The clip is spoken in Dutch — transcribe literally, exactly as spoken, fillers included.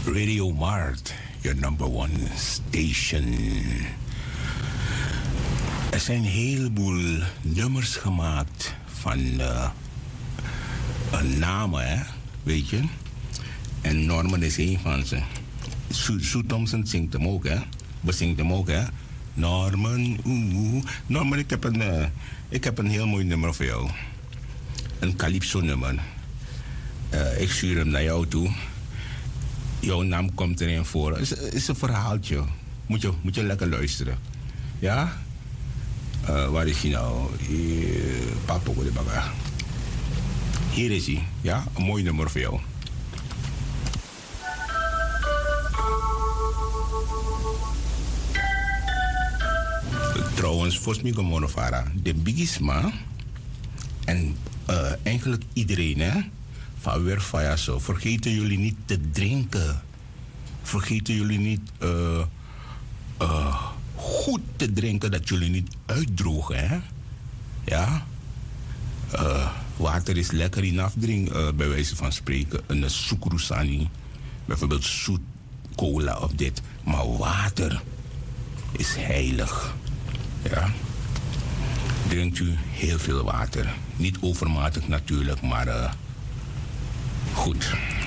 Radio Mart, your number one station. Er zijn een heleboel nummers gemaakt van uh, een naam, hè, weet je. En Norman is een van ze. Sue, Sue Thompson zingt hem ook, hè. Bezingt hem ook, hè. Norman, oeh, oeh. Norman, ik heb, een, uh, ik heb een heel mooi nummer voor jou. Een calypso nummer. Uh, ik stuur hem naar jou toe. Jouw naam komt erin voor. Het is, is een verhaaltje. Moet je, moet je lekker luisteren. Ja? Uh, waar is hij nou? Uh, Papo de Baga. Hier is hij. Ja? Een mooi nummer voor jou. Trouwens, volgens mij Gomonovara, de Bigisma en uh, eigenlijk iedereen, hè, van Werfaya zo, vergeten jullie niet te drinken. Vergeten jullie niet uh, uh, goed te drinken, dat jullie niet uitdrogen, hè? Ja? Uh, water is lekker in afdrink, uh, bij wijze van spreken. Een sukrusani, bijvoorbeeld zoet cola of dit. Maar water is heilig. Ja. Drinkt u heel veel water. Niet overmatig natuurlijk, maar uh, goed.